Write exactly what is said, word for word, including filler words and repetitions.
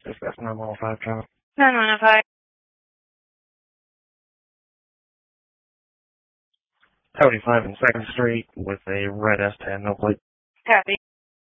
Discuss nine one five, John. nine one five. seventy-five and second Street with a red S ten, no plate. Copy.